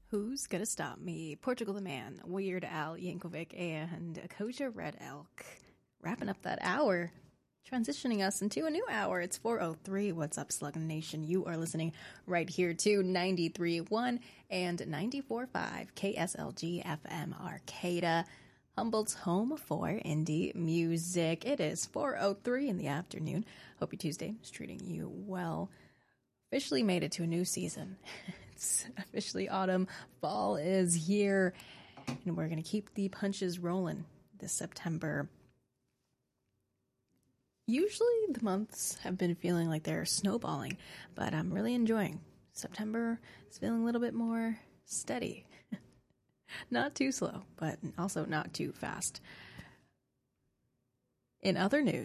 Who's Gonna Stop Me? Portugal the Man, Weird Al Yankovic, and Koja Red Elk. Wrapping up that hour, transitioning us into a new hour. It's 4:03. What's up, Slug Nation? You are listening right here to 93.1 and 94.5 KSLG FM Arcata, Humboldt's home for indie music. It is 4:03 in the afternoon. Hope your Tuesday is treating you well. Officially made it to a new season. It's officially autumn. Fall is here. And we're going to keep the punches rolling this September. Usually the months have been feeling like they're snowballing, but I'm really enjoying. September is feeling a little bit more steady. Not too slow, but also not too fast. In other news,